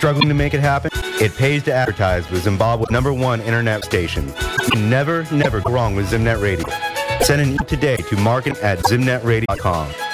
Struggling to make it happen? It pays to advertise with Zimbabwe's #1 internet station. You can never go wrong with Zimnet Radio. Send an email today to marketing@zimnetradio.com.